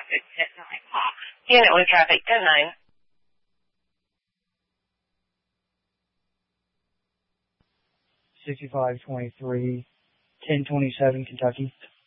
It's at 9 o'clock. Unit 1 traffic, 10-9. 6523, 1027 Kentucky.